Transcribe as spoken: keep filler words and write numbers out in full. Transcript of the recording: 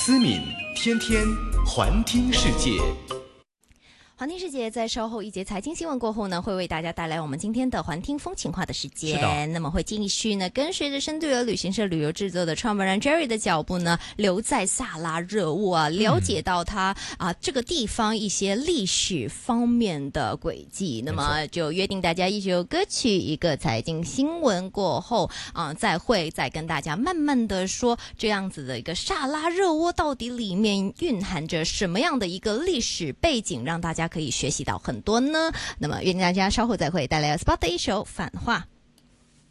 思敏天天环听世界。 环听世界在稍后一节财经新闻过后呢，会为大家带来我们今天的环听风情话的时间。 是的， 那么会继续呢，跟随着深度游旅行社旅游制作的创办人 Jerry 的脚步呢，留在萨拉热窝啊，了解到他、嗯、啊这个地方一些历史方面的轨迹。那么就约定大家一首歌曲，一个财经新闻过后啊，再会再跟大家慢慢的说这样子的一个萨拉热窝到底里面蕴含着什么样的一个历史背景，让大家可以学习到很多呢。那么约定大家稍后再会，带来 Spot 的一首反话。